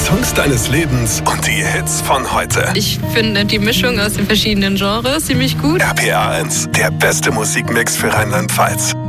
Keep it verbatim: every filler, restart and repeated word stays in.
Songs deines Lebens und die Hits von heute. Ich finde die Mischung aus den verschiedenen Genres ziemlich gut. R P R eins, der beste Musikmix für Rheinland-Pfalz.